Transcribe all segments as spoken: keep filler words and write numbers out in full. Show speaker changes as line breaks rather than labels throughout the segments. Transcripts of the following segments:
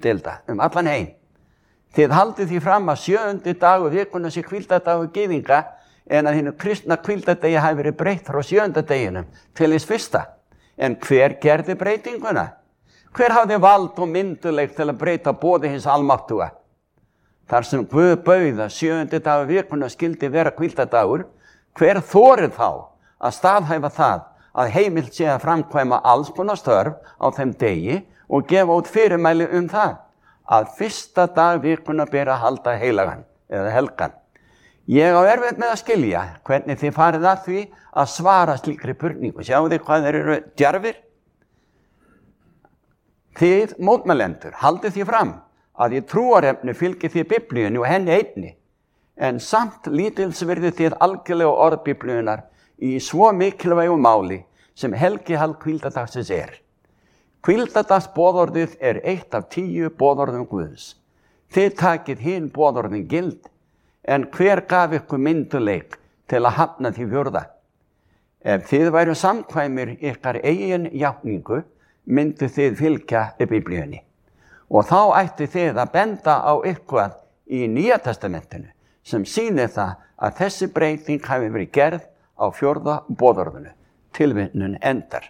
kirkjudeilda um allan heim. Þið haldið því fram að sjöundi dagur vikunnar sé hvíldardagur gyðinga en að hinu kristna hvíldardegi hafi verið breytt frá sjöunda deginum til hins fyrsta. En hver gerði breytinguna? Hver hafði vald og mynduleik til að breyta boði hins almáttuga? Þar sem Guð bauð að sjöundi dagur vikunnar skyldi vera hvíldardagur, hver þorið þá að staðhæfa það að heimilt sé að framkvæma alls konar störf á þeim degi og gefa út fyrirmæli um það, að fyrsta dag vikunnar beri að halda heilagan eða helgan. Ég á erfitt með að skilja hvernig þið farið að því að svara slíkri spurningu. Sjáu þið hvað þeir eru djarfir? Þið mótmælendur haldið því fram að í trúarefni fylgið þið Biblíunni og henni einni, en samt lítilsvirðið þið algjörlega orð Biblíunnar í svo mikilvægu máli sem helgihald hvíldardagsins er. Hvíldardagsboðorðið er eitt af tíu boðorðum Guðs. Þið takið hinn boðorðin gild, en hver gaf ykkur mynduleik til að hafna því fjórða? Ef þið væru samkvæmir ykkar eigin játningu, myndu þið fylgja Biblíunni. Og þá ætti þið að benda á eitthvað í Nýja testamentinu sem sýnir það að þessi breyting hafi verið gerð á fjórða boðorðinu. Tilvitnun endar.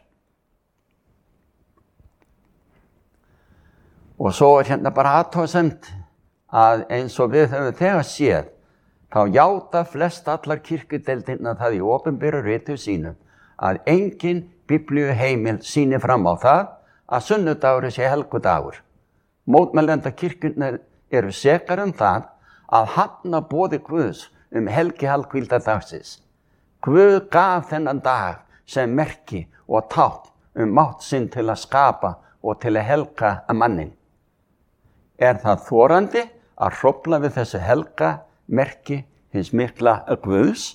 Og svo er hérna bara athugasemd að eins og við höfum þegar séð, þá játa flest allar kirkjudeildirnar það í opinberu riti sínum að engin biblíuheimild sýnir fram á það að sunnudagur sé helgudagur. Mótmælenda kirkjurnar eru sekar um það að hafna boði Guðs um helgihald hvíldardagsins. Guð gaf þennan dag sem merki og tákn um mátt sinn til að skapa og til að helga að mannin. Er það þorandi að hrófla við þessu helga merki hins mikla Guðs?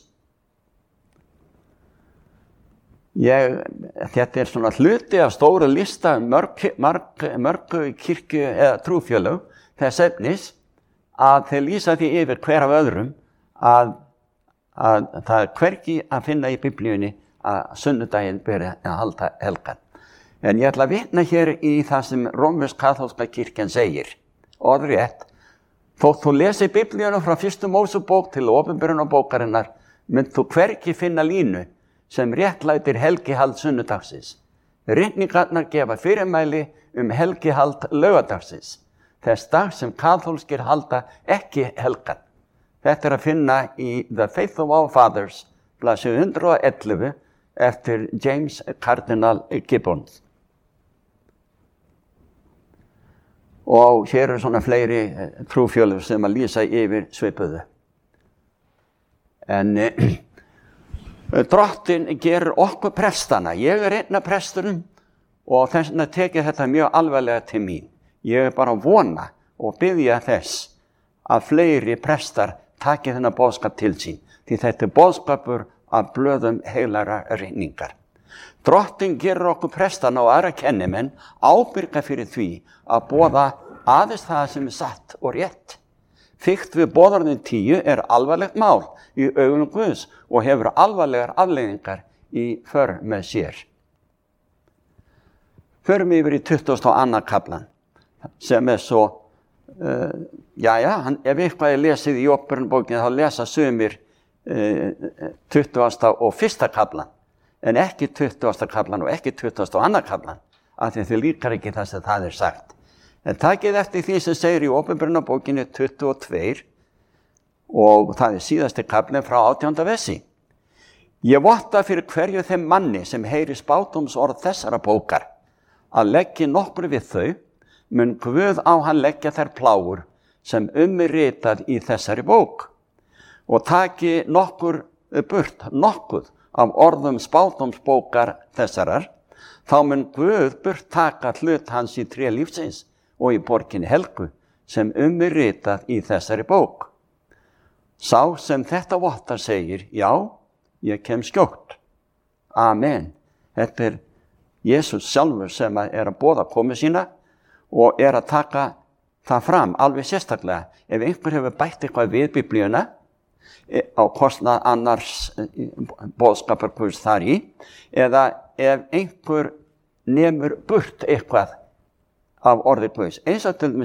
Ég, þetta er svona hluti af stóru lista mörg, mörg, mörgu kirkju eða trúfjölög þess efnis að þeir lýsa því yfir hver af öðrum að, að það er hvergi að finna í Biblíunni að sunnudaginn beri að halda helgan. En ég ætla að vitna hér í það sem rómversk-kaþólska kirkjan segir. Orðrétt, þótt þú lesi Biblíuna frá fyrstu Mósebók til opinberunarbókarinnar, mynd þú hvergi finna línu sem réttlætir helgihald sunnudagsins. Ritningarnar gefa fyrirmæli um helgihald laugardagsins, þess dag sem kaþólskir halda ekki helgan. Þetta er að finna í The Faith of Our Fathers, blaðsíðu hundrað og ellefu, eftir James Cardinal Gibbons. Og hér eru svona fleiri trúfjölur sem að lýsa yfir svipuðu. En eh, drottin gerir okkur prestana. Ég er einn af presturinn og þess vegna tekið þetta mjög alvarlega til mín. Ég er bara að vona og biðja þess að fleiri prestar taki þennan boðskap til sín. Því þetta er boðskapur af blöðum heilagra ritningar. Drottin gerir okkur prestana og aðra kennimenn ábyrga fyrir því að boða aðeins það sem er satt og rétt. Fikt við boðorðin tíu er alvarlegt mál í augum Guðs og hefur alvarlegar afleiðingar í för með sér. Förum yfir í tuttugasta og annan kaflan sem er svo, uh, jæja, ef eitthvað er lesið í Opinberunarbókinni þá lesa sumir uh, tuttugasta og fyrsta kaflan. En ekki tuttugasta kaflan og ekki tuttugasta og annan kaflan, af því þau líkar ekki það sem það er sagt. En takið eftir því sem segir í Opinberunarbókinni tuttugu og tvö og það er síðasti kaflinn frá átjánda versi. Ég votta fyrir hverju þeim manni sem heyri spádómsorð þessara bókar, að leggja nokkur við þau, mun Guð á hann leggja þær plágur sem um er ritað í þessari bók, og taki nokkur burt, nokkuð af orðum spádómsbókar þessarar, þá mun Guð burt taka hlut hans í tré lífsins og í borginni helgu sem um er ritað í þessari bók. Sá sem þetta vottar segir, já, ég kem skjótt. Amen. Þetta er Jesus sjálfur sem er að boða komu sína og er að taka það fram alveg sérstaklega. Ef einhver hefur bætt eitthvað við Biblíuna á kostnað annars boðskapar Guðs þar í, eða ef einhver nemur burt eitthvað af orði Guðs, eins og til